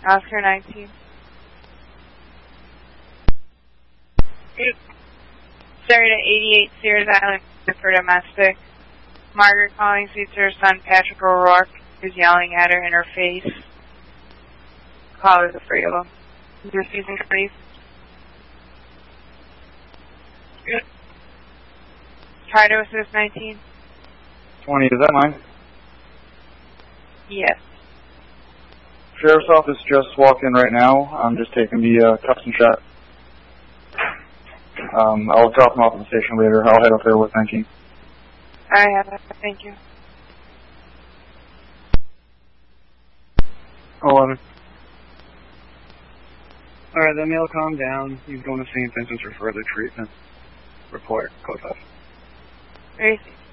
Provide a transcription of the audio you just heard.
Oscar 19. Started at 88 Sears Island for domestic. Margaret calling sees her son Patrick O'Rourke is yelling at her in her face. Callers afraid of him. Refusing police. Try to assist 19. 20, is that mine? Yes. Sheriff's office just walked in right now. I'm just taking the custom shot. I'll drop him off at the station later. I'll head up there with 19. I have it. Thank you. 11. Alright, the male calmed down. He's going to St. Vincent's for further treatment. Report, code 5. Where is he?